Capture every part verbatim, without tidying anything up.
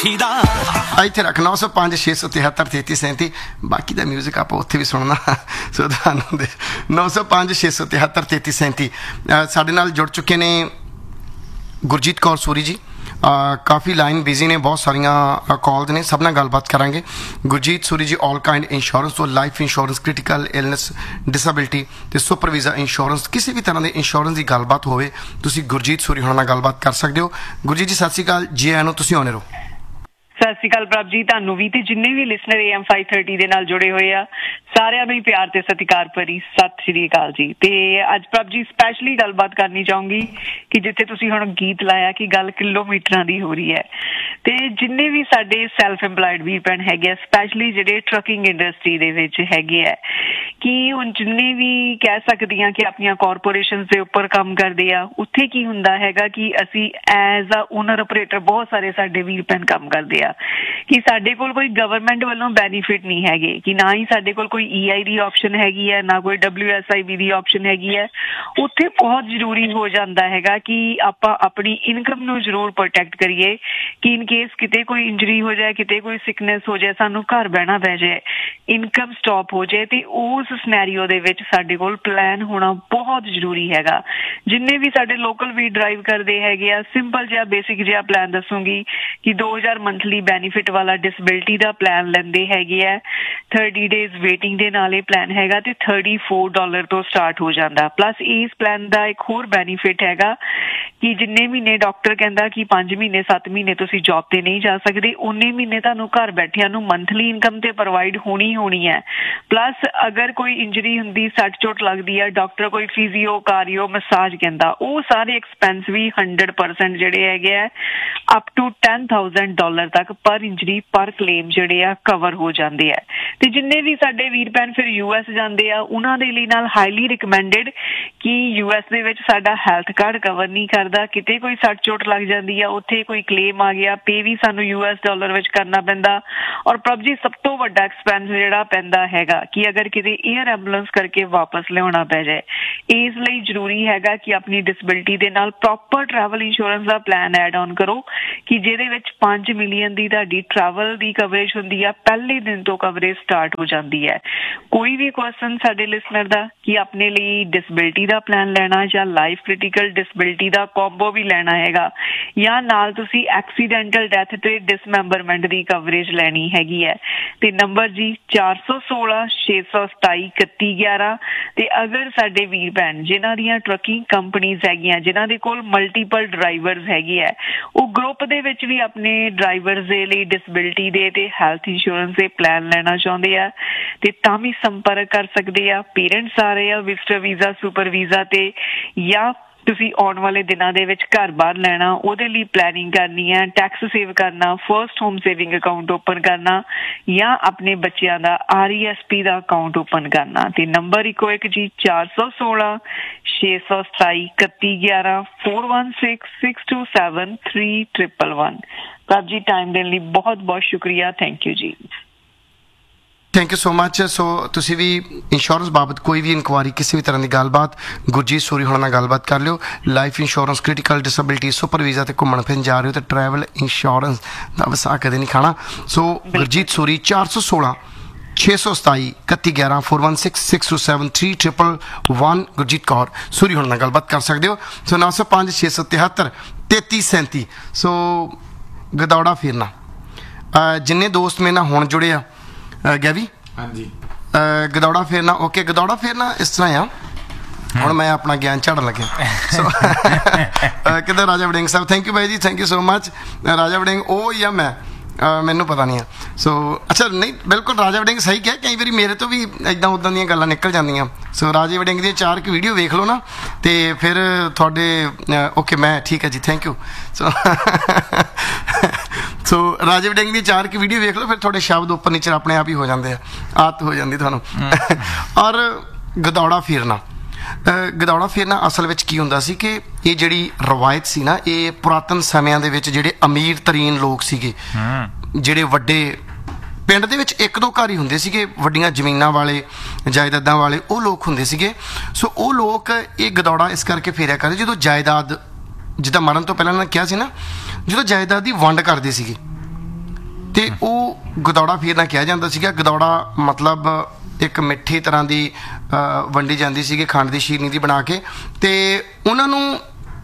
ਕੋਠੀ ਦਾ ਇੱਥੇ ਰੱਖ ਨੌ ਸੌ ਪੰਜ ਛੇ ਸੌ ਤਿਹੱਤਰ ਤੇਤੀ ਸੈਂਤੀ ਬਾਕੀ ਦਾ ਮਿਊਜ਼ਿਕ ਆਪਾਂ ਉੱਥੇ ਵੀ ਸੁਣਨਾ ਸੋ ਤੁਹਾਨੂੰ ਦੇ ਨੌ ਸੌ ਪੰਜ ਛੇ ਸੌ ਤਿਹੱਤਰ ਤੇਤੀ ਸੈਂਤੀ ਸਾਡੇ ਨਾਲ ਜੁੜ ਚੁੱਕੇ ਨੇ ਗੁਰਜੀਤ ਕੌਰ ਸੂਰੀ ਜੀ ਕਾफ़ी लाइन बिजी ने बहुत सारिया कॉल्स ने सब नाल गलबात करांगे गुरजीत सूरी जी ऑल काइंड इंश्योरेंस तो life insurance critical illness disability ते सुपर वीज़ा इंश्योरेंस किसी भी तरह के इंश्योरेंस की गलबात होवे तुसी गुरजीत सूरी होना नाल गलबात कर सकते हो गुरजीत जी सत श्री अकाल जी आया नु तुसी आने रहो ਸਤਿ ਸ਼੍ਰੀ ਅਕਾਲ ਪ੍ਰਭ ਜੀ ਤੁਹਾਨੂੰ ਵੀ ਤੇ ਜਿੰਨੇ ਵੀ listener A M five thirty ਦੇ ਨਾਲ ਜੁੜੇ ਹੋਏ ਆ ਸਾਰਿਆਂ ਨੂੰ ਹੀ ਪਿਆਰ ਤੇ ਸਤਿਕਾਰ ਭਰੀ ਸਤਿ ਸ਼੍ਰੀ ਅਕਾਲ ਜੀ ਤੇ ਅੱਜ ਪ੍ਰਭ ਜੀ ਸਪੈਸ਼ਲੀ ਗੱਲਬਾਤ ਕਰਨੀ ਚਾਹੂੰਗੀ ਕਿ ਜਿੱਥੇ ਤੁਸੀਂ ਹੁਣ ਗੀਤ ਲਾਇਆ ਕਿ ਗੱਲ ਕਿਲੋਮੀਟਰਾਂ ਦੀ ਹੋ ਰਹੀ ਹੈ ਤੇ ਜਿੰਨੇ ਵੀ ਸਾਡੇ ਸੈਲਫ ਇੰਪਲਾਇਡ ਵੀਰ ਭੈਣ ਹੈਗੇ ਆ ਸਪੈਸ਼ਲੀ ਜਿਹੜੇ ਟਰੱਕਿੰਗ ਇੰਡਸਟਰੀ ਦੇ ਵਿੱਚ ਹੈਗੇ ਆ ਕਿ ਹੁਣ ਜਿੰਨੇ ਵੀ ਕਹਿ ਸਕਦੀ ਹਾਂ ਕਿ ਆਪਣੀਆਂ ਕਾਰਪੋਰੇਸ਼ਨਸ ਦੇ ਉੱਪਰ ਕੰਮ ਕਰਦੇ ਆ ਉੱਥੇ ਕੀ ਹੁੰਦਾ ਹੈਗਾ ਕਿ ਅਸੀਂ ਐਜ਼ ਅ ਓਨਰ ਆਪਰੇਟਰ ਬਹੁਤ ਸਾਰੇ ਸਾਡੇ ਵੀਰ ਭੈਣ ਕੰਮ ਕਰਦੇ ਆ ਕਿ ਸਾਡੇ ਕੋਲ ਕੋਈ ਗਵਰਨਮੈਂਟ ਵੱਲੋਂ ਬੈਨੀਫਿਟ ਨਹੀਂ ਹੈਗੇ ਕਿ ਨਾ ਹੀ ਸਾਡੇ ਕੋਲ ਕੋਈ ਈ ਆਈ ਦੀ ਆਪਸ਼ਨ ਹੈਗੀ ਹੈ ਨਾ ਕੋਈ W S I B the option ਹੈਗੀ ਹੈ ਉੱਥੇ ਬਹੁਤ ਜ਼ਰੂਰੀ ਹੋ ਜਾਂਦਾ ਹੈਗਾ ਕਿ ਆਪਾਂ ਆਪਣੀ ਇਨਕਮ ਨੂੰ ਜ਼ਰੂਰ ਪ੍ਰੋਟੈਕਟ ਕਰੀਏ ਕਿ ਇਨ ਕੇਸ ਕਿਤੇ ਕੋਈ ਇੰਜਰੀ ਹੋ ਜਾਏ ਕਿਤੇ ਕੋਈ ਸਿਕਨੈਸ ਹੋ ਜਾਏ ਸਾਨੂੰ ਘਰ ਬਹਿਣਾ ਪੈ ਜਾਏ ਇਨਕਮ ਸਟਾਪ ਹੋ ਜਾਏ ਤੇ ਉਸ ਸਿਨੈਰੀਓ ਦੇ ਵਿੱਚ ਸਾਡੇ ਕੋਲ ਪਲਾਨ ਹੋਣਾ ਬਹੁਤ ਜ਼ਰੂਰੀ ਹੈਗਾ ਜਿੰਨੇ ਵੀ ਸਾਡੇ ਲੋਕਲ ਵੀ ਡਰਾਈਵ ਕਰਦੇ ਹੈਗੇ ਆ ਸਿੰਪਲ ਜਿਹਾ ਬੇਸਿਕ ਜਿਹਾ ਪਲਾਨ ਦੱਸੂਗੀ ਕਿ ਦੋ ਹਜ਼ਾਰ ਮੰਥਲੀ ਬੈਨੀਫਿਟ ਵਾਲਾ ਡਿਸੇਬਿਲਟੀ ਦਾ ਪਲਾਨ ਲੈਂਦੇ ਹੈਗੇ ਆ ਥਰਟੀ ਡੇਜ਼ ਵੇਟਿੰਗ ਦੇ ਨਾਲ ਇਹ ਪਲਾਨ ਹੈਗਾ ਤੇ ਥਰਟੀ ਫੋਰ ਡਾਲਰ ਤੋਂ ਸਟਾਰਟ ਹੋ ਜਾਂਦਾ ਪਲੱਸ ਇਸ ਪਲਾਨ ਦਾ ਇੱਕ ਹੋਰ ਬੈਨੀਫਿਟ ਹੈਗਾ ਕਿ ਜਿੰਨੇ ਮਹੀਨੇ ਡਾਕਟਰ ਕਹਿੰਦਾ ਕਿ ਪੰਜ ਮਹੀਨੇ ਸੱਤ ਮਹੀਨੇ ਤੁਸੀਂ ਜੌਬ ਤੇ ਨਹੀਂ ਜਾ ਸਕਦੇ ਉਨੇ ਮਹੀਨੇ ਤੁਹਾਨੂੰ ਘਰ ਬੈਠਿਆਂ ਨੂੰ ਮੰਥਲੀ ਇਨਕਮ ਤੇ ਪ੍ਰੋਵਾਈਡ ਹੋਣੀ ਹੋਣੀ ਹੈ ਪਲੱਸ ਅਗਰ ਕੋਈ ਇੰਜਰੀ ਹੁੰਦੀ ਸੱਟ ਚੋਟ ਲੱਗਦੀ ਹੈ ਡਾਕਟਰ ਕੋਈ ਫਿਜ਼ੀਓ ਕਾਰੀਓ ਮਸਾਜ ਕਹਿੰਦਾ ਉਹ ਸਾਰੇ ਐਕਸਪੈਂਸ ਵੀ ਹੰਡਰਡ ਪਰਸੈਂਟ ਜਿਹੜੇ ਹੈਗੇ ਆ up to ten thousand dollar ਤੱਕ ਪਰ ਇੰਜਰੀ ਪਰ ਕਲੇਮ ਜਿਹੜੇ ਆ ਕਵਰ ਹੋ ਜਾਂਦੇ ਆ ਤੇ ਜਿੰਨੇ ਵੀ ਸਾਡੇ ਵੀਰ ਭੈਣ ਫਿਰ ਯੂ ਐਸ ਜਾਂਦੇ ਆ ਉਹਨਾਂ ਦੇ ਲਈ ਨਾਲ ਹਾਈਲੀ ਰਿਕਮੈਂਡਡ ਕਿ ਯੂ ਐਸ ਦੇ ਵਿੱਚ ਸਾਡਾ ਹੈਲਥ ਕਾਰਡ ਕਵਰ ਨਹੀਂ ਕਰਦਾ ਕਿਤੇ ਕੋਈ ਸੱਟ ਚੋਟ ਲੱਗ ਜਾਂਦੀ ਆ ਉੱਥੇ ਕੋਈ ਕਲੇਮ ਆ ਗਿਆ ਪੇ ਵੀ ਸਾਨੂੰ ਯੂ ਐਸ ਡਾਲਰ ਵਿੱਚ ਕਰਨਾ ਪੈਂਦਾ ਔਰ ਪ੍ਰਭ ਜੀ ਸਭ ਤੋਂ ਵੱਡਾ ਐਕਸਪੈਂਸ ਜਿਹੜਾ ਪੈਂਦਾ ਹੈਗਾ ਕਿ ਅਗਰ ਕਿਤੇ ਏਅਰ ਐਂਬੂਲੈਂਸ ਕਰਕੇ ਵਾਪਸ ਲਿਆਉਣਾ ਪੈ ਜਾਏ ਇਸ ਲਈ ਜ਼ਰੂਰੀ ਹੈਗਾ ਕਿ ਆਪਣੀ ਡਿਸੇਬਿਲਟੀ ਦੇ ਨਾਲ proper travel insurance the plan add on ਕਰੋ ਕਿ ਜਿਹਦੇ ਵਿੱਚ ਪੰਜ ਮਿਲੀਅਨ ਦੀ ਤੁਹਾਡੀ ਟਰੈਵਲ ਦੀ ਕਵਰੇਜ ਹੁੰਦੀ ਆ ਪਹਿਲੇ ਦਿਨ ਤੋਂ ਕਵਰੇਜ ਸਟਾਰਟ ਹੋ ਜਾਂਦੀ ਹੈ ਕੋਈ ਵੀ ਕੁਐਸਚਨ ਸਾਡੇ ਲਿਸਨਰ ਦਾ ਕਿ ਆਪਣੇ ਲਈ ਡਿਸੇਬਿਲਟੀ ਦਾ ਪਲਾਨ ਲੈਣਾ ਜਾਂ ਲਾਈਫ ਕ੍ਰਿਟੀਕਲ ਡਿਸੇਬਿਲਟੀ ਦਾ ਕੰਬੋ ਵੀ ਲੈਣਾ ਹੈਗਾ ਜਾਂ ਨਾਲ ਤੁਸੀਂ ਐਕਸੀਡੈਂਟਲ ਡੈਥ ਤੇ ਡਿਸਮੈਂਬਰਮੈਂਟ ਦੀ ਕਵਰੇਜ ਲੈਣੀ ਹੈਗੀ ਹੈ ਤੇ ਨੰਬਰ ਜੀ ਚਾਰ ਸੌ ਸੋਲਾਂ ਛੇ ਸੌ ਸਤਾਈ ਇਕੱਤੀ ਗਿਆਰਾਂ ਤੇ ਅਗਰ ਸਾਡੇ ਵੀਰ ਭੈਣ ਜਿਨ੍ਹਾਂ ਦੀਆਂ ਟਰੱਕਿੰਗ ਕੰਪਨੀਜ਼ ਹੈਗੀਆਂ ਜਿਨ੍ਹਾਂ ਦੇ ਕੋਲ ਮਲਟੀਪਲ ਡਰਾਈਵਰਸ ਹੈਗੇ ਆ ਉਹ ਗਰੁੱਪ ਦੇ ਵਿੱਚ ਵੀ ਆਪਣੇ ਡਰਾਈਵਰਸ ਦੇ ਲਈ ਡਿਸੇਬਿਲਟੀ ਦੇ ਤੇ ਹੈਲਥ ਇੰਸ਼ੋਰੈਂਸ ਦੇ ਪਲਾਨ ਲੈਣਾ ਚਾਹੁੰਦੇ ਆ ਤੇ ਤਾਂ ਵੀ ਸੰਪਰਕ ਕਰ ਸਕਦੇ ਆ ਪੇਰੈਂਟਸ ਆ ਰਹੇ ਆ ਵਿਜ਼ਟਰ ਵੀਜ਼ਾ ਸੁਪਰ ਵੀਜ਼ਾ ਤੇ ਜਾਂ ਤੁਸੀਂ ਆਉਣ ਵਾਲੇ ਦਿਨਾਂ ਦੇ ਵਿੱਚ ਘਰ ਬਾਹਰ ਲੈਣਾ ਉਹਦੇ ਲਈ ਪਲੈਨਿੰਗ ਕਰਨੀ ਹੈ ਟੈਕਸ ਸੇਵ ਕਰਨਾ first home saving account open ਕਰਨਾ ਜਾਂ ਆਪਣੇ ਬੱਚਿਆਂ ਦਾ ਆਰ ਈ ਐਸ ਪੀ ਦਾ ਅਕਾਊਂਟ ਓਪਨ ਕਰਨਾ ਤੇ ਨੰਬਰ ਇੱਕੋ ਇੱਕ ਜੀ ਚਾਰ ਸੌ ਸੋਲਾਂ ਛੇ ਸੌ ਸਤਾਈ ਇਕੱਤੀ ਗਿਆਰਾਂ four one six six to seven three triple one ਪ੍ਰਭ ਜੀ ਟਾਈਮ ਦੇਣ ਲਈ ਬਹੁਤ ਬਹੁਤ ਸ਼ੁਕਰੀਆ ਥੈਂਕ ਯੂ ਜੀ thank you so much so तुसी भी इंश्योरेंस बाबत कोई भी इंक्वायरी किसी भी तरह की गलबात गुरजीत सूरी होना गलबात कर लियो life insurance critical disability super visa ते घूमन फिरन जा रहे हो तो ट्रैवल इंश्योरेंस का वसा कदे नहीं खाना सो गुरजीत सूरी चार सौ सोलह छे सौ सताई इकत्ती ग्यारह four one six six two seven three triple one Gurjeet Kaur Suri होना गलबात कर सकते हो सो नौ सौ पाँच छे सौ तिहत्तर तेती सैंती सो गदौड़ा फिरना जिन्ने दोस्त मेरे नाल हुण जुड़े आ गैवी हाँ जी गदौड़ा फेरना ओके गदौड़ा फेरना इस तरह आ ਹੁਣ ਮੈਂ ਆਪਣਾ ਗਿਆਨ ਝਾੜਨ ਲੱਗਿਆ ਸੋ ਕਿੱਦਾਂ ਰਾਜਾ ਵੜਿੰਗ ਸਾਹਿਬ ਥੈਂਕ ਯੂ ਬਾਈ ਜੀ thank you so much Raja Warring ਉਹ ਜਾਂ ਮੈਂ ਮੈਨੂੰ ਪਤਾ ਨਹੀਂ ਆ ਸੋ ਅੱਛਾ ਨਹੀਂ ਬਿਲਕੁਲ ਰਾਜਾ ਵੜਿੰਗ ਸਹੀ ਕਿਹਾ ਕਈ ਵਾਰੀ ਮੇਰੇ ਤੋਂ ਵੀ ਇੱਦਾਂ ਉੱਦਾਂ ਦੀਆਂ ਗੱਲਾਂ ਨਿਕਲ ਜਾਂਦੀਆਂ ਸੋ ਰਾਜਾ ਵੜਿੰਗ ਦੀਆਂ ਚਾਰ ਕੁ ਵੀਡੀਓ ਵੇਖ ਲਓ ਨਾ ਅਤੇ ਫਿਰ ਤੁਹਾਡੇ ਓਕੇ ਮੈਂ ਠੀਕ ਹੈ ਜੀ ਥੈਂਕ ਯੂ ਸੋ ਸੋ ਰਾਜਾ ਵੜਿੰਗ ਦੀ ਚਾਰ ਕੁ ਵੀਡੀਓ ਵੇਖ ਲਓ ਫਿਰ ਤੁਹਾਡੇ ਸ਼ਬਦ ਉੱਪਰ ਨੀਚੇ ਆਪਣੇ ਆਪ ਹੀ ਹੋ ਜਾਂਦੇ ਆ ਆਦਤ ਹੋ ਜਾਂਦੀ ਤੁਹਾਨੂੰ ਔਰ ਗਦੌੜਾ ਫਿਰਨਾ ਗਦੌੜਾ ਫਿਰਨਾ ਅਸਲ ਵਿੱਚ ਕੀ ਹੁੰਦਾ ਸੀ ਕਿ ਇਹ ਜਿਹੜੀ ਰਵਾਇਤ ਸੀ ਨਾ ਇਹ ਪੁਰਾਤਨ ਸਮਿਆਂ ਦੇ ਵਿੱਚ ਜਿਹੜੇ ਅਮੀਰ ਤਰੀਨ ਲੋਕ ਸੀਗੇ ਜਿਹੜੇ ਵੱਡੇ ਪਿੰਡ ਦੇ ਵਿੱਚ ਇੱਕ ਦੋ ਘਰ ਹੀ ਹੁੰਦੇ ਸੀਗੇ ਵੱਡੀਆਂ ਜ਼ਮੀਨਾਂ ਵਾਲੇ ਜਾਇਦਾਦਾਂ ਵਾਲੇ ਉਹ ਲੋਕ ਹੁੰਦੇ ਸੀਗੇ ਸੋ ਉਹ ਲੋਕ ਇਹ ਗਦੌੜਾ ਇਸ ਕਰਕੇ ਫੇਰਿਆ ਕਰਦੇ ਜਦੋਂ ਜਾਇਦਾਦ ਜਿੱਦਾਂ ਮਰਨ ਤੋਂ ਪਹਿਲਾਂ ਉਹਨਾਂ ਨੇ ਕਿਹਾ ਸੀ ਨਾ ਜਦੋਂ ਜਾਇਦਾਦ ਦੀ ਵੰਡ ਕਰਦੇ ਸੀਗੇ ਤੇ ਉਹ ਗਦੌੜਾ ਫੇਰਨਾ ਕਿਹਾ ਜਾਂਦਾ ਸੀਗਾ। ਗਦੌੜਾ ਮਤਲਬ ਇੱਕ ਮਿੱਠੀ ਤਰ੍ਹਾਂ ਦੀ ਅ, ਵੰਡੀ ਜਾਂਦੀ ਸੀਗੀ ਖੰਡ ਦੀ ਸ਼ੀਰਨੀ ਦੀ ਬਣਾ ਕੇ, ਤੇ ਉਹਨਾਂ ਨੂੰ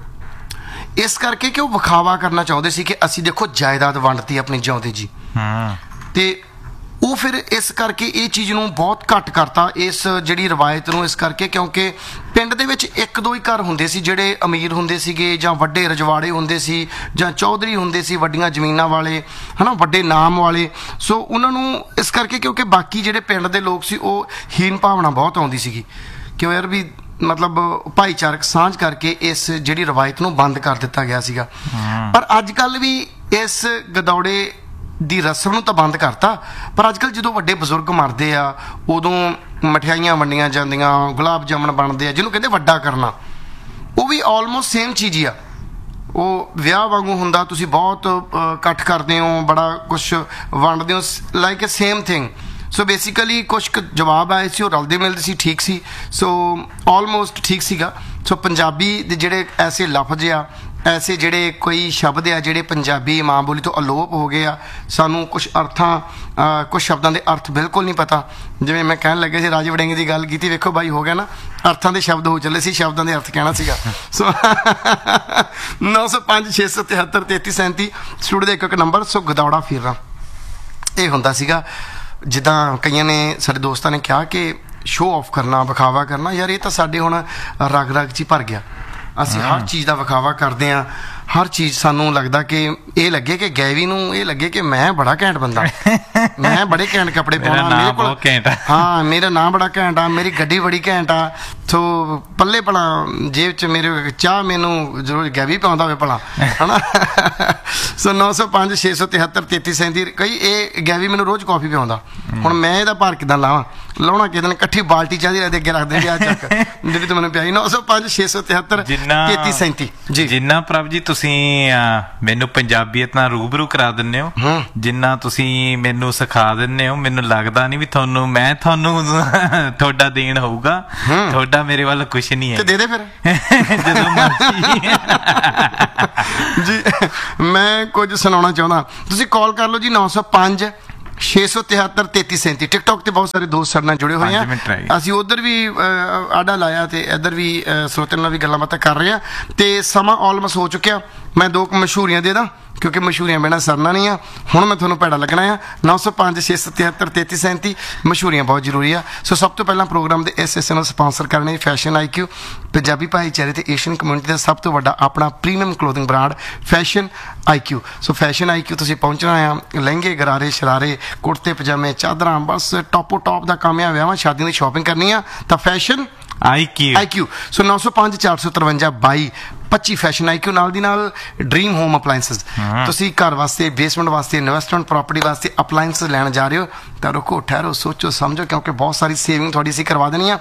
ਇਸ ਕਰਕੇ ਕਿ ਉਹ ਵਿਖਾਵਾ ਕਰਨਾ ਚਾਹੁੰਦੇ ਸੀ ਕਿ ਅਸੀਂ ਦੇਖੋ ਜਾਇਦਾਦ ਵੰਡਤੀ ਆਪਣੀ ਜਿਉਂਦੇ ਜੀ। ਤੇ ਉਹ ਫਿਰ ਇਸ ਕਰਕੇ ਇਹ ਚੀਜ਼ ਨੂੰ ਬਹੁਤ ਘੱਟ ਕਰਤਾ, ਇਸ ਜਿਹੜੀ ਰਵਾਇਤ ਨੂੰ, ਇਸ ਕਰਕੇ ਕਿਉਂਕਿ ਪਿੰਡ ਦੇ ਵਿੱਚ ਇੱਕ ਦੋ ਹੀ ਘਰ ਹੁੰਦੇ ਸੀ ਜਿਹੜੇ ਅਮੀਰ ਹੁੰਦੇ ਸੀਗੇ, ਜਾਂ ਵੱਡੇ ਰਜਵਾੜੇ ਹੁੰਦੇ ਸੀ, ਜਾਂ ਚੌਧਰੀ ਹੁੰਦੇ ਸੀ ਵੱਡੀਆਂ ਜ਼ਮੀਨਾਂ ਵਾਲੇ, ਹੈ ਨਾ, ਵੱਡੇ ਨਾਮ ਵਾਲੇ। ਸੋ ਉਹਨਾਂ ਨੂੰ ਇਸ ਕਰਕੇ ਕਿਉਂਕਿ ਬਾਕੀ ਜਿਹੜੇ ਪਿੰਡ ਦੇ ਲੋਕ ਸੀ ਉਹ ਹੀਨ ਭਾਵਨਾ ਬਹੁਤ ਆਉਂਦੀ ਸੀਗੀ ਕਿ ਉਹ ਯਾਰ ਵੀ ਮਤਲਬ ਭਾਈਚਾਰਕ ਸਾਂਝ ਕਰਕੇ ਇਸ ਜਿਹੜੀ ਰਵਾਇਤ ਨੂੰ ਬੰਦ ਕਰ ਦਿੱਤਾ ਗਿਆ ਸੀਗਾ। ਪਰ ਅੱਜ ਕੱਲ੍ਹ ਵੀ ਇਸ ਗਦੌੜੇ ਦੀ ਰਸਮ ਨੂੰ ਤਾਂ ਬੰਦ ਕਰਤਾ, ਪਰ ਅੱਜ ਕੱਲ੍ਹ ਜਦੋਂ ਵੱਡੇ ਬਜ਼ੁਰਗ ਮਰਦੇ ਆ ਉਦੋਂ ਮਠਿਆਈਆਂ ਵੰਡੀਆਂ ਜਾਂਦੀਆਂ, ਗੁਲਾਬ ਜਾਮਣ ਬਣਦੇ ਆ, ਜਿਹਨੂੰ ਕਹਿੰਦੇ ਵੱਡਾ ਕਰਨਾ, ਉਹ ਵੀ ਆਲਮੋਸਟ ਸੇਮ ਚੀਜ਼ ਹੀ ਆ। ਉਹ ਵਿਆਹ ਵਾਂਗੂ ਹੁੰਦਾ, ਤੁਸੀਂ ਬਹੁਤ ਇਕੱਠ ਕਰਦੇ ਹੋ, ਬੜਾ ਕੁਛ ਵੰਡਦੇ ਹੋ, ਲਾਈਕ ਏ ਸੇਮ ਥਿੰਗ। ਸੋ ਬੇਸਿਕਲੀ ਕੁਛ ਕੁ ਜਵਾਬ ਆਏ ਸੀ, ਉਹ ਰਲਦੇ ਮਿਲਦੇ ਸੀ, ਠੀਕ ਸੀ। ਸੋ ਆਲਮੋਸਟ ਠੀਕ ਸੀਗਾ। ਸੋ ਪੰਜਾਬੀ ਦੇ ਜਿਹੜੇ ਐਸੇ ਲਫ਼ਜ਼ ਆ, ਐਸੇ ਜਿਹੜੇ ਕੋਈ ਸ਼ਬਦ ਆ ਜਿਹੜੇ ਪੰਜਾਬੀ ਮਾਂ ਬੋਲੀ ਤੋਂ ਅਲੋਪ ਹੋ ਗਏ ਆ, ਸਾਨੂੰ ਕੁਛ ਅਰਥਾਂ ਕੁਛ ਸ਼ਬਦਾਂ ਦੇ ਅਰਥ ਬਿਲਕੁਲ ਨਹੀਂ ਪਤਾ। ਜਿਵੇਂ ਮੈਂ ਕਹਿਣ ਲੱਗੇ ਸੀ ਰਾਜੇ ਵੜਿੰਗ ਦੀ ਗੱਲ ਕੀਤੀ, ਵੇਖੋ ਬਾਈ ਹੋ ਗਿਆ ਨਾ, ਅਰਥਾਂ ਦੇ ਸ਼ਬਦ ਹੋ ਚੱਲੇ ਸੀ, ਸ਼ਬਦਾਂ ਦੇ ਅਰਥ ਕਹਿਣਾ ਸੀਗਾ। ਸੋ ਨੌ ਸੌ ਪੰਜ ਛੇ ਸੌ ਤਿਹੱਤਰ ਤੇਤੀ ਸੈਂਤੀ ਸਟੂਡੀਓ ਦਾ ਇੱਕ ਇੱਕ ਨੰਬਰ। ਸੋ ਗਦੌੜਾ ਫੇਰਨਾ ਇਹ ਹੁੰਦਾ ਸੀਗਾ। ਜਿੱਦਾਂ ਕਈਆਂ ਨੇ ਸਾਡੇ ਦੋਸਤਾਂ ਨੇ ਕਿਹਾ ਕਿ ਸ਼ੋਅ ਆਫ ਕਰਨਾ, ਵਿਖਾਵਾ ਕਰਨਾ, ਯਾਰ ਇਹ ਤਾਂ ਸਾਡੇ ਹੁਣ ਰਗ ਰਗ 'ਚ ਹੀ ਭਰ ਗਿਆ। ਅਸੀਂ ਹਰ ਚੀਜ਼ ਦਾ ਵਿਖਾਵਾ ਕਰਦੇ ਹਾਂ, ਹਰ ਚੀਜ਼ ਸਾਨੂੰ ਲੱਗਦਾ ਕਿ ਇਹ ਲੱਗੇ ਕਿ ਗੈਵੀ ਨੂੰ ਇਹ ਲੱਗੇ ਕਿ ਮੈਂ ਬੜਾ ਘੈਂਟ ਬੰਦਾ, ਮੈਂ ਬੜੇ ਘੈਂਟ ਕੱਪੜੇ ਪਾਉਣਾ, ਮੇਰੇ ਕੋਲ ਹਾਂ ਮੇਰਾ ਨਾਂ ਬੜਾ ਘੈਂਟ ਆ, ਮੇਰੀ ਗੱਡੀ ਬੜੀ ਘੈਂਟ ਆ। ਸੋ ਪੱਲੇ ਭਲਾ ਜੇਬ 'ਚ ਮੇਰੇ ਚਾਹ ਮੈਨੂੰ ਜ਼ਰੂਰ ਗੈਵੀ ਪਾਉਂਦਾ ਹੋਵੇ ਭਲਾ, ਹੈ ਨਾ। ਸੋ ਨੌ ਸੌ ਪੰਜ ਛੇ ਸੌ ਤਿਹੱਤਰ ਤੇਤੀ ਸੈਂਤੀ ਕਈ ਇਹ ਗੈਵੀ ਮੈਨੂੰ ਰੋਜ਼ ਕੌਫੀ ਪਿਆਉਂਦਾ। ਹੁਣ ਮੈਂ ਇਹਦਾ ਭਾਰ ਕਿੱਦਾਂ ਲਾਵਾਂ, ਲਾਉਣਾ ਕਿਸੇ ਦਿਨ ਇਕੱਠੀ ਬਾਲਟੀ ਚਾਹ ਦੀ ਅੱਗੇ ਰੱਖ ਦਿੰਦੇ ਆ ਚੱਕ ਜਿਹੜੀ ਤੂੰ ਮੈਨੂੰ ਪਿਆਈ। ਨੌ ਸੌ ਪੰਜ ਛੇ ਸੌ ਤਿਹੱਤਰ ਤੇਤੀ ਸੈਂਤੀ ਜੀ। ਜਿੰਨਾ ਪ੍ਰਭ ਜੀ ਤੁਸੀਂ ਮੈਨੂੰ ਪੰਜਾਬੀਅਤ ਨਾਲ ਰੂਬਰੂ ਕਰਾ ਦਿੰਦੇ ਹੋ, ਜਿੰਨਾ ਤੁਸੀਂ ਮੈਨੂੰ ਸਿਖਾ ਦਿੰਦੇ ਹੋ, ਮੈਨੂੰ ਲੱਗਦਾ ਨਹੀਂ ਵੀ ਤੁਹਾਨੂੰ ਮੈਂ ਤੁਹਾਨੂੰ ਤੁਹਾਡਾ ਦੇਣ ਹੋਊਗਾ। ਤੁਹਾਡਾ ਮੇਰੇ ਵੱਲ ਕੁਛ ਨਹੀਂ ਹੈ। ਦੇ ਦੇ ਫਿਰ ਜਦੋਂ ਮਰਜ਼ੀ ਜੀ। ਮੈਂ ਕੁਝ ਸੁਣਾਉਣਾ ਚਾਹੁੰਦਾ, ਤੁਸੀਂ ਕਾਲ ਕਰ ਲਓ ਜੀ ਨੌ ਸੌ ਪੰਜ ਛੇ ਸੌ ਤਿਹੱਤਰ ਤੇਤੀ ਸੈਂਤੀ। ਟਿਕਟੋਕ ਤੇ ਬਹੁਤ ਸਾਰੇ ਦੋਸਤ ਸਾਡੇ ਨਾਲ ਜੁੜੇ ਹੋਏ ਆ, ਅਸੀਂ ਉਧਰ ਵੀ ਆਡਾ ਲਾਇਆ ਤੇ ਇੱਧਰ ਵੀ ਸਰੋਤਿਆਂ ਨਾਲ ਵੀ ਗੱਲਾਂ ਬਾਤਾਂ ਕਰ ਰਹੇ ਆ। ਤੇ ਸਮਾਂ ਆਲਮੋਸਟ ਹੋ ਚੁੱਕਿਆ। ਮੈਂ ਦੋ ਕੁ ਮਸ਼ਹੂਰੀਆਂ ਦੇ ਦਾਂ ਕਿਉਂਕਿ ਮਸ਼ਹੂਰੀਆਂ ਬਿਨਾਂ ਸਰਨਾ ਨਹੀਂ ਆ। ਹੁਣ ਮੈਂ ਤੁਹਾਨੂੰ ਭੈੜਾ ਲੱਗਣਾ ਆ। ਨੌ ਸੌ ਪੰਜ ਛੇ ਸੌ ਤਿਹੱਤਰ ਤੇਤੀ ਸੈਂਤੀ ਮਸ਼ਹੂਰੀਆਂ ਬਹੁਤ ਜ਼ਰੂਰੀ ਆ। ਸੋ ਸਭ ਤੋਂ ਪਹਿਲਾਂ ਪ੍ਰੋਗਰਾਮ ਦੇ ਇਸ ਹਿੱਸੇ ਨੂੰ ਸਪਾਂਸਰ ਕਰਨੇ ਫੈਸ਼ਨ ਆਈ ਕਿਊ, ਪੰਜਾਬੀ ਭਾਈਚਾਰੇ ਤੇ ਏਸ਼ੀਅਨ ਕਮਿਊਨਿਟੀ ਦਾ ਸਭ ਤੋਂ ਵੱਡਾ ਆਪਣਾ ਪ੍ਰੀਮੀਅਮ ਕਲੋਥਿੰਗ ਬ੍ਰਾਂਡ ਫੈਸ਼ਨ ਆਈ ਕਿਊ। ਸੋ ਫੈਸ਼ਨ ਆਈ ਕਿਊ ਤੁਸੀਂ ਪਹੁੰਚਣਾ ਆ। ਲਹਿੰਗੇ, ਗਰਾਰੇ, ਸ਼ਰਾਰੇ, ਕੁੜਤੇ ਪਜਾਮੇ, ਚਾਦਰਾਂ, ਬਸ ਟੋਪੋ ਟੋਪ ਦਾ ਕੰਮ ਆ। ਵਿਆਹਾਂ ਸ਼ਾਦੀਆਂ ਦੀ ਸ਼ਾਪਿੰਗ ਕਰਨੀ ਆ ਤਾਂ ਫੈਸ਼ਨ ਆਈ ਕਿਊ ਆਈ ਕਿਊ। ਸੋ ਨੌ ਸੌ ਪੰਜ ਚਾਰ ਸੌ ਤਰਵੰਜਾ ਬਾਈ ਪੱਚੀ ਫੈਸ਼ਨ ਆਈ ਕਿਊ। ਨਾਲ ਦੀ ਨਾਲ ਡ੍ਰੀਮ ਹੋਮ ਅਪਲਾਇੰਸਸ, ਤੁਸੀਂ ਘਰ ਵਾਸਤੇ, ਬੇਸਮੈਂਟ ਵਾਸਤੇ, ਇਨਵੈਸਟਮੈਂਟ ਪ੍ਰਾਪਰਟੀ ਵਾਸਤੇ ਅਪਲਾਇੰਸਸ ਲੈਣ ਜਾ ਰਹੇ ਹੋ ਤਾਂ ਰੁਕੋ, ਠਹਿਰੋ, ਸੋਚੋ, ਸਮਝੋ, ਕਿਉਂਕਿ ਬਹੁਤ ਸਾਰੀ ਸੇਵਿੰਗ ਤੁਹਾਡੀ ਅਸੀਂ ਕਰਵਾ ਦੇਣੀ ਆ।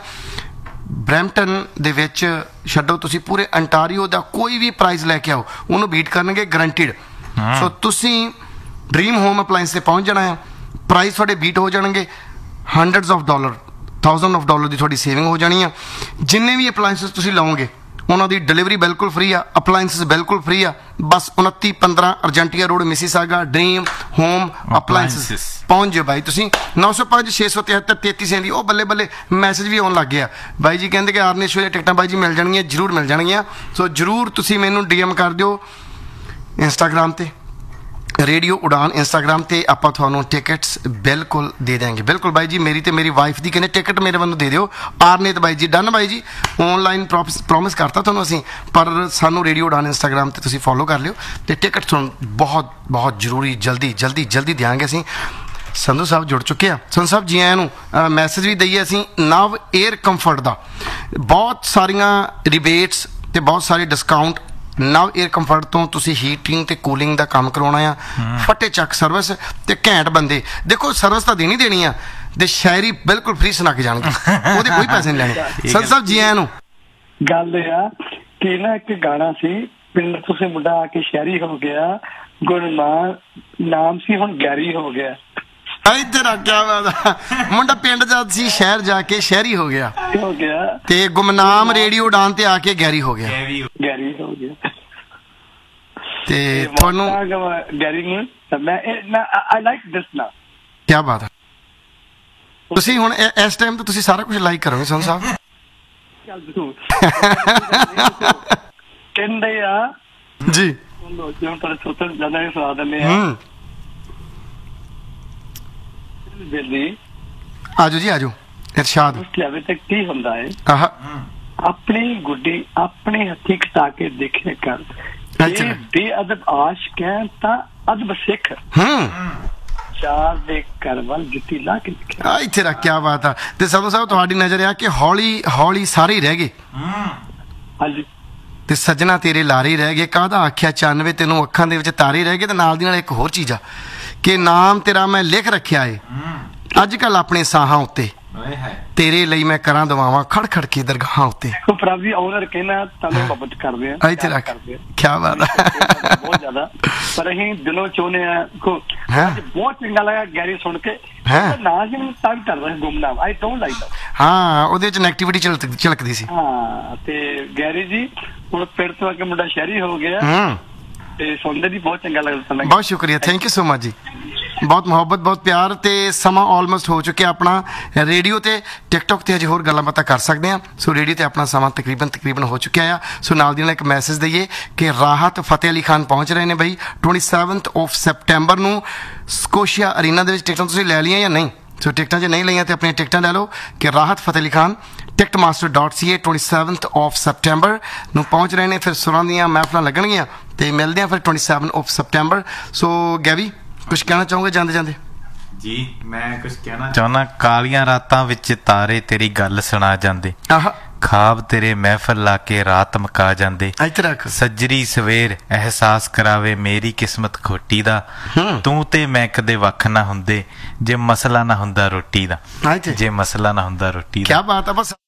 ਬਰੈਂਪਟਨ ਦੇ ਵਿੱਚ ਛੱਡੋ, ਤੁਸੀਂ ਪੂਰੇ ਅੰਟਾਰੀਓ ਦਾ ਕੋਈ ਵੀ ਪ੍ਰਾਈਜ਼ ਲੈ ਕੇ ਆਓ, ਉਹਨੂੰ ਬੀਟ ਕਰਨਗੇ ਗਰੰਟਿਡ। ਸੋ ਤੁਸੀਂ ਡ੍ਰੀਮ ਹੋਮ ਅਪਲਾਇੰਸ ਤੇ ਪਹੁੰਚ ਜਾਣਾ ਆ। ਪ੍ਰਾਈਜ਼ ਤੁਹਾਡੇ ਬੀਟ ਹੋ ਜਾਣਗੇ, hundreds of dollar, thousand of dollar ਦੀ ਤੁਹਾਡੀ ਸੇਵਿੰਗ ਹੋ ਜਾਣੀ ਆ। ਜਿੰਨੇ ਵੀ ਅਪਲਾਇੰਸਸ ਤੁਸੀਂ ਲਓਗੇ ਉਹਨਾਂ ਦੀ ਡਿਲੀਵਰੀ ਬਿਲਕੁਲ ਫ੍ਰੀ ਆ, ਅਪਲਾਇੰਸਸ ਬਿਲਕੁਲ ਫ੍ਰੀ ਆ। ਬਸ ਉਨੱਤੀ ਪੰਦਰਾਂ ਅਰਜੈਂਟੀਆ ਰੋਡ, ਮਿਸੀਸਾਗਾ, ਡ੍ਰੀਮ ਹੋਮ ਅਪਲਾਇੰਸਸ ਪਹੁੰਚ ਜਾਓ ਬਾਈ ਤੁਸੀਂ। ਨੌ ਸੌ ਪੰਜ ਛੇ ਸੌ ਤਿਹੱਤਰ ਤੇਤੀ ਸੈਂਤੀ। ਉਹ ਬੱਲੇ ਬੱਲੇ ਮੈਸੇਜ ਵੀ ਆਉਣ ਲੱਗ ਗਿਆ, ਬਾਈ ਜੀ ਕਹਿੰਦੇ ਕਿ ਆਰਨੇ ਸ਼ੋਅ ਦੀਆਂ ਟਿਕਟਾਂ ਬਾਈ ਜੀ ਮਿਲ ਜਾਣਗੀਆਂ, ਜ਼ਰੂਰ ਮਿਲ ਜਾਣਗੀਆਂ। ਸੋ ਜ਼ਰੂਰ ਤੁਸੀਂ ਮੈਨੂੰ ਡੀ ਐਮ ਕਰ ਦਿਓ ਇੰਸਟਾਗ੍ਰਾਮ ਤੇ, ਰੇਡੀਓ ਉਡਾਨ ਇੰਸਟਾਗ੍ਰਾਮ ਤੇ, ਆਪਾਂ ਤੁਹਾਨੂੰ ਟਿਕਟਸ ਬਿਲਕੁਲ ਦੇ ਦੇਵਾਂਗੇ। ਬਿਲਕੁਲ ਬਾਈ ਜੀ, ਮੇਰੀ ਤੇ ਮੇਰੀ ਵਾਈਫ ਦੀ ਕਹਿੰਦੇ ਟਿਕਟ ਮੇਰੇ ਵੱਲੋਂ ਦੇ ਦਿਓ। ਆਰਨੇਤ ਬਾਈ ਜੀ ਡਨ ਬਾਈ ਜੀ, ਆਨਲਾਈਨ ਪ੍ਰੋਮਿਸ ਕਰਤਾ ਤੁਹਾਨੂੰ ਅਸੀਂ, ਪਰ ਸਾਨੂੰ ਰੇਡੀਓ ਉਡਾਨ ਇੰਸਟਾਗ੍ਰਾਮ ਤੇ ਤੁਸੀਂ ਫੋਲੋ ਕਰ ਲਿਓ ਤੇ ਟਿਕਟ ਤੁਹਾਨੂੰ ਬਹੁਤ ਬਹੁਤ ਜ਼ਰੂਰੀ ਜਲਦੀ ਜਲਦੀ ਜਲਦੀ ਦਿਆਂਗੇ ਅਸੀਂ। ਸੰਧੂ ਸਾਹਿਬ ਜੁੜ ਚੁੱਕੇ ਆ। ਸੰਧੂ ਸਾਹਿਬ ਜੀ ਆਇਆਂ ਨੂੰ। ਮੈਸੇਜ ਵੀ ਦਈਏ ਅਸੀਂ ਨਵ 에ਅਰ ਕੰਫਰਟ ਦਾ, ਬਹੁਤ ਸਾਰੀਆਂ ਰਿਬੇਟਸ ਤੇ ਬਹੁਤ ਸਾਰੇ ਡਿਸਕਾਊਂਟ ਨਵ 에ਅਰ ਕੰਫਰਟ ਤੋਂ। ਤੁਸੀਂ ਹੀਟਿੰਗ ਤੇ ਕੂਲਿੰਗ ਦਾ ਕੰਮ ਕਰਾਉਣਾ ਆ, ਫਟੇ ਚੱਕ ਸਰਵਿਸ ਤੇ ਘੈਂਟ ਬੰਦੇ। ਦੇਖੋ ਸਰਵਿਸ ਤਾਂ ਦੇਣੀ ਦੇਣੀ ਆ ਤੇ ਸ਼ਾਇਰੀ ਬਿਲਕੁਲ ਫ੍ਰੀ ਸੁਣਾ ਕੇ ਜਾਣਗੇ, ਉਹਦੇ ਕੋਈ ਪੈਸੇ ਨਹੀਂ ਲੈਣੇ। ਸੰਧੂ ਸਾਹਿਬ ਜੀ ਆਇਆਂ ਨੂੰ। ਗੱਲ ਇਹ ਆ ਕਿ ਨਾ ਇੱਕ ਗਾਣਾ ਸੀ, ਪਿੰਡ ਤੁਸੀਂ ਮੁੰਡਾ ਆ ਕੇ ਸ਼ਹਿਰੀ ਹੋ ਗਿਆ, ਗੁਰਮਾਨ ਨਾਮ ਸੀ ਹੁਣ ਗੈਰੀ ਹੋ ਗਿਆ। ਇੱਧਰ ਆ ਕਿਆ ਬਾਤ, ਮੁੰਡਾ ਪਿੰਡ ਜਾ ਸੀ, ਸ਼ਹਿਰ ਜਾ ਕੇ ਸ਼ਹਿਰੀ ਹੋ ਗਿਆ ਹੋ ਗਿਆ ਤੇ ਗੁਮਨਾਮ ਰੇਡੀਓ ਉਡਾਨ ਤੇ ਆ ਕੇ ਗੈਰੀ ਹੋ ਗਿਆ। ਗੈਰੀ ਹੋ ਗਿਆ ਤੇ ਤੁਹਾਨੂੰ ਗੈਰੀ ਨੂੰ ਤਾਂ ਮੈਂ ਆਈ ਲਾਈਕ ਦਿਸ ਨਾ। ਕੀ ਬਾਤ ਹੈ। ਤੁਸੀਂ ਹੁਣ ਇ- ਇਸ ਟਾਈਮ ਤੇ ਤੁਸੀਂ ਸਾਰਾ ਕੁਝ ਲਾਈਕ ਕਰੋਗੇ ਸੰਧੂ ਸਾਹਿਬ। ਚੱਲ ਜ਼ਰੂਰ ਕਹਿੰਦੇ ਆ ਜੀ ਜਿਵੇਂ ਤੁਹਾਡੇ ਸੋਤਰ ਜਿਆਦਾ ਸੁਣਾ ਦਿੰਦੇ ਆ ਹੂੰ ਦਿੱਲੀ ਆਜੋ ਜੀ ਆਜੋ ਇਰਸ਼ਾਦ। ਉਸ ਲੈਵਲ ਤੱਕ ਕੀ ਹੁੰਦਾ ਹੈ ਆਹ ਆਪਣੀ ਗੁੱਡੀ ਆਪਣੇ ਹੱਥੀ ਖਟਾ ਕੇ ਦੇਖਿਆ ਕਰ। ਅੱਛਾ। ਜੇ ਬੇਅਦਬ ਆਸ਼ਕ ਹੈ ਤਾਂ ਅਦਬ ਸਿੱਖ। ਹੂੰ ਚਾਰ ਦੇ ਘਰ ਵੱਲ ਜੁੱਤੀ ਲਾ ਕੇ ਦੇਖਿਆ। ਆ ਇੱਥੇ ਰੱਖ ਕਿਆ ਬਾਤ ਆ। ਤੇ ਸੰਧੂ ਸਾਹਿਬ ਤੁਹਾਡੀ ਨਜ਼ਰ ਆ ਕਿ ਹੌਲੀ ਹੌਲੀ ਸਾਰੇ ਹੀ ਰਹਿ ਗਏ ਹਾਂਜੀ ਤੇ ਸੱਜਣਾ ਤੇਰੇ ਲਾਰੇ ਹੀ ਰਹਿ ਗਏ। ਕਾਹਦਾ ਆਖਿਆ ਚਾਨਵੇਂ ਤੈਨੂੰ ਅੱਖਾਂ ਦੇ ਵਿੱਚ ਤਾਰੇ ਰਹਿ ਗਏ। ਤੇ ਨਾਲ ਦੀ ਨਾਲ ਇੱਕ ਹੋਰ ਚੀਜ਼ ਆ ਕਿ ਨਾਮ ਤੇਰਾ ਮੈਂ ਲਿਖ ਰੱਖਿਆ ਏ ਅੱਜ ਕੱਲ ਆਪਣੇ ਸਾਹਾਂ ਉੱਤੇ ਤੇਰੇ ਲਈ ਮੈਂ ਕਰਾਂ ਦਵਾਵਾਂ ਖੜ ਖੜ ਕੇ ਦਰਗਾਹਾਂ ਉੱਤੇ। ਦੇਖੋ ਪ੍ਰਭ ਜੀ ਓਨਰ ਕਹਿਣਾ ਤੁਹਾਨੂੰ ਮੁਹੱਬਤ ਕਰਦੇ ਆ ਇੱਥੇ ਰੱਖ ਕਰਦੇ ਆ ਕਿਆ ਬਾਤ ਆ। ਬਹੁਤ ਜ਼ਿਆਦਾ ਪਰ ਅਸੀਂ ਦਿਲੋਂ ਚਾਹੁੰਦੇ ਆ ਕੋ ਹੈਂ? ਅੱਜ ਬਹੁਤ ਚੰਗਾ ਲੱਗਾ ਗੈਰੀ ਸੁਣ ਕੇ। ਹੈਂ? ਨਾ ਜੀ ਮੈਨੂੰ ਤੰਗ ਕਰਦਾ ਸੀ ਗੁੰਮਨਾਮ ਆਈ ਡੋਂਟ ਲਾਈਕ ਦੈਟ। ਹਾਂ ਉਹਦੇ ਵਿੱਚ ਨੈਗੇਟਿਵਿਟੀ ਝਲਕ ਝਲਕਦੀ ਸੀ। ਹਾਂ ਤੇ ਗੈਰੀ ਜੀ ਹੁਣ ਪਿੰਡ ਤੋਂ ਆ ਕੇ ਮੁੰਡਾ ਸ਼ਹਿਰੀ ਹੋ ਗਿਆ ਹੂੰ ਤੇ ਸੁਣਦੇ ਦੀ ਬਹੁਤ ਚੰਗਾ ਲੱਗਦਾ ਤੁਹਾਨੂੰ। ਬਹੁਤ ਸ਼ੁਕਰੀਆ ਥੈਂਕ ਯੂ ਸੋ ਮਚ ਜੀ। ਬਹੁਤ ਮੁਹੱਬਤ ਬਹੁਤ ਪਿਆਰ। ਤੇ ਸਮਾਂ ਆਲਮੋਸਟ ਹੋ ਚੁੱਕਿਆ ਆਪਣਾ। ਰੇਡੀਓ ਤੇ ਟਿਕਟੌਕ ਤੇ ਅਜੇ ਹੋਰ ਗੱਲਾਂ ਬਾਤਾਂ ਕਰ ਸਕਦੇ ਆ। ਸੋ ਰੇਡੀਓ ਤੇ ਆਪਣਾ ਸਮਾਂ ਤਕਰੀਬਨ ਤਕਰੀਬਨ ਹੋ ਚੁੱਕਿਆ ਆ। ਸੋ ਨਾਲ ਦੀ ਨਾਲ ਇੱਕ ਮੈਸੇਜ ਦਈਏ ਕਿ ਰਾਹਤ ਫਤਿਹ ਅਲੀ ਖਾਨ ਪਹੁੰਚ ਰਹੇ ਨੇ ਬਈ ਸੱਤਾਈ ਆਫ ਸੈਪਟੈਂਬਰ ਨੂੰ ਸਕੋਸ਼ੀਆ ਅਰੀਨਾ ਦੇ ਵਿੱਚ। ਟਿਕਟਾਂ ਤੁਸੀਂ ਲੈ ਲਈਆਂ ਜਾਂ ਨਹੀਂ? ਸੋ ਟਿਕਟਾਂ ਜੇ ਨਹੀਂ ਲਈਆਂ ਤੇ ਆਪਣੀਆਂ ਟਿਕਟਾਂ ਲੈ ਲਓ ਕਿ ਰਾਹਤ Fateh Ali Khan ticket master dot C A ਸੱਤਾਈ of September ਨੂੰ ਪਹੁੰਚ ਰਹੇ ਨੇ। ਫਿਰ ਸੁਰਾਂ ਦੀਆਂ ਮਹਿਫਲਾਂ ਲੱਗਣਗੀਆਂ ਤੇ ਮਿਲਦੇ ਆ ਫਿਰ ਸੱਤਾਈ ਆਫ ਸੈਪਟੈਂਬਰ। ਸੋ ਗੈਵੀ ਕੁਝ ਕਹਿਣਾ ਚਾਹੋਗੇ ਜਾਂਦੇ ਜਾਂਦੇ? ਜੀ ਮੈਂ ਕੁਝ ਕਹਿਣਾ ਚਾਹੁੰਦਾ। ਕਾਲੀਆਂ ਰਾਤਾਂ ਵਿੱਚ ਤਾਰੇ ਤੇਰੀ ਗੱਲ ਸੁਣਾ ਜਾਂਦੇ, ਆਹ ਖਾਬ ਤੇਰੇ ਮਹਿਫਲ ਲਾ ਕੇ ਰਾਤ ਮਕਾ ਜਾਂਦੇ। ਇੱਥੇ ਰੱਖ। ਸੱਜਰੀ ਸਵੇਰ ਅਹਿਸਾਸ ਕਰਾਵੇ ਮੇਰੀ ਕਿਸਮਤ ਖੋਟੀ ਦਾ। ਹੂੰ। ਤੂੰ ਤੇ ਮੈਂ ਕਦੇ ਵੱਖ ਨਾ ਹੁੰਦੇ ਜੇ ਮਸਲਾ ਨਾ ਹੁੰਦਾ ਰੋਟੀ ਦਾ। ਇੱਥੇ ਜੇ ਮਸਲਾ ਨਾ ਹੁੰਦਾ ਰੋਟੀ ਦਾ। ਕਿਆ ਬਾਤ ਆ। ਬਸ